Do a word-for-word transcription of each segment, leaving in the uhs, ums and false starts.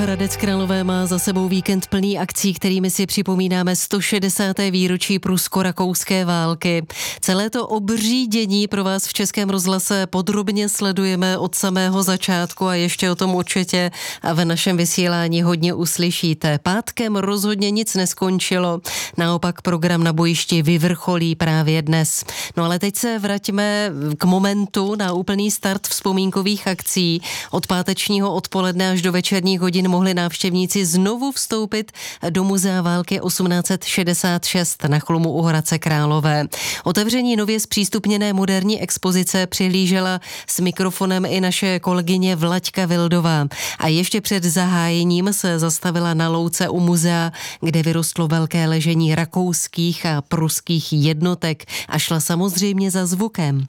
Hradec Králové má za sebou víkend plný akcí, kterými si připomínáme sto šedesáté výročí prusko-rakouské války. Celé to obří dění pro vás v Českém rozhlase podrobně sledujeme od samého začátku a ještě o tom určitě a v našem vysílání hodně uslyšíte. Pátkem rozhodně nic neskončilo, naopak program na bojišti vyvrcholí právě dnes. No ale teď se vraťme k momentu na úplný start vzpomínkových akcí. Od pátečního odpoledne až do večerních hodin mohli návštěvníci znovu vstoupit do Muzea války osmnáct set šedesát šest na Chlumu u Hradce Králové. Otevření nově zpřístupněné moderní expozice přihlížela s mikrofonem i naše kolegyně Vlaďka Vildová. A ještě před zahájením se zastavila na louce u muzea, kde vyrostlo velké ležení rakouských a pruských jednotek a šla samozřejmě za zvukem.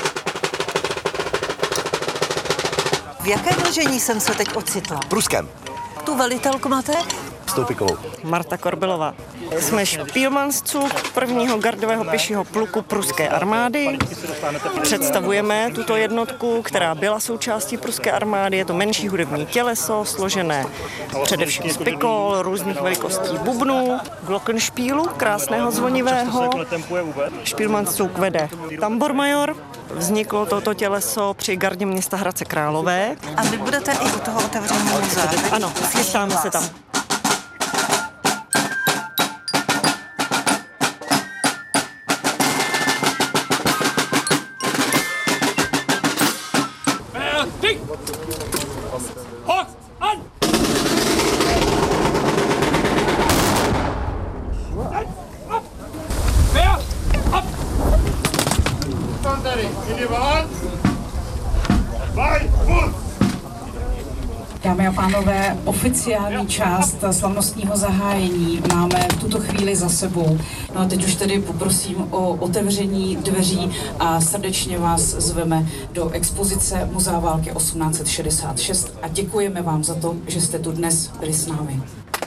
V jakém ležení jsem se teď ocitla? Pruskem. Tu velitelku máte? Stoupikovou. Marta Korbelová. Jsme špílmansců prvního gardového pěšího pluku pruské armády. Představujeme tuto jednotku, která byla součástí pruské armády. Je to menší hudební těleso, složené především z pikol, různých velikostí bubnů, glockenspielu, krásného zvonivého. Špílmansců vede tambormajor. Vzniklo toto těleso při gardě města Hradce Králové. A vy budete i u toho otevření muzea? Ano, chystáme se tam. Dámy a pánové, oficiální část slavnostního zahájení máme v tuto chvíli za sebou. No a teď už tedy poprosím o otevření dveří a srdečně vás zveme do expozice Muzea války osmnáct set šedesát šest a děkujeme vám za to, že jste tu dnes byli s námi.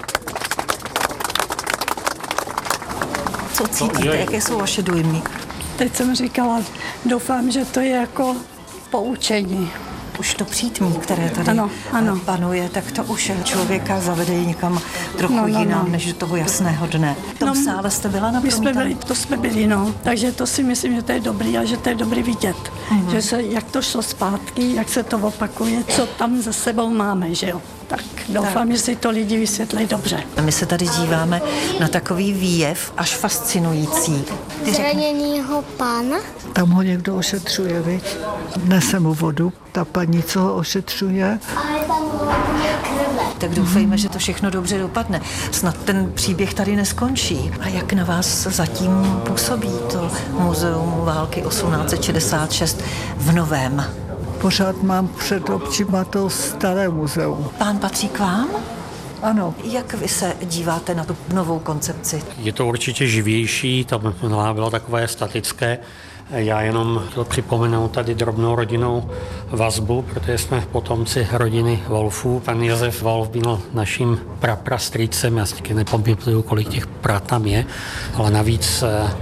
Co cítíte? Jaké jsou vaše dojmy? Teď jsem říkala, doufám, že to je jako poučení. Už to přítmí, které tady ano, ano. panuje, tak to už člověka zavede někam trochu no, no, jinam, no. než do toho jasného dne. V tom no, sále jste byla na my jsme promítání? byli, to jsme byli, no. Takže to si myslím, že to je dobrý a že to je dobrý vidět. Mm-hmm. Že se, jak to šlo zpátky, jak se to opakuje, co tam za sebou máme, že jo. Tak doufám, tak. že si to lidi vysvětlí dobře. A my se tady díváme na takový výjev až fascinující. Zraněnýho pána? Tam ho někdo ošetřuje, viď? Nese mu vodu, ta paní, co ho ošetřuje. Ale tam hodně krve. Tak doufejme, mm. že to všechno dobře dopadne. Snad ten příběh tady neskončí. A jak na vás zatím působí to Muzeum války osmnáct set šedesát šest v Novém? Pořád mám před očima to staré muzeum. Pán patří k vám? Ano. Jak vy se díváte na tu novou koncepci? Je to určitě živější, tam bylo takové statické. Já jenom chtěl připomenout tady drobnou rodinnou vazbu, protože jsme potomci rodiny Wolfů. Pan Josef Wolf byl naším praprastrýcem, já si nepamatuju, kolik těch pra tam je, ale navíc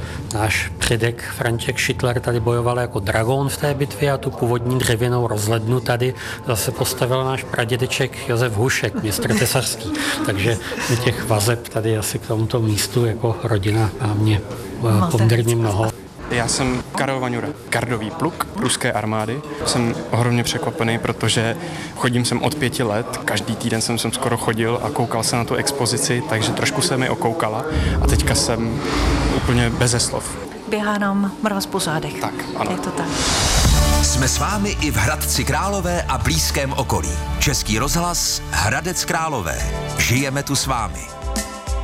náš předek František Schittler tady bojoval jako dragon v té bitvě a tu původní dřevěnou rozhlednu tady zase postavil náš pradědeček Josef Hušek, mistr tesařský. Takže těch vazeb tady asi k tomuto místu jako rodina máme poměrně mnoho. Já jsem Karel Vaňura, gardový pluk pruské armády. Jsem ohromně překvapený, protože chodím sem od pěti let. Každý týden jsem sem skoro chodil a koukal se na tu expozici, takže trošku se mi okoukala a teďka jsem úplně beze slov. Běhá nám mráz po zádech. Tak, ano. Je to tak. Jsme s vámi i v Hradci Králové a blízkém okolí. Český rozhlas Hradec Králové. Žijeme tu s vámi.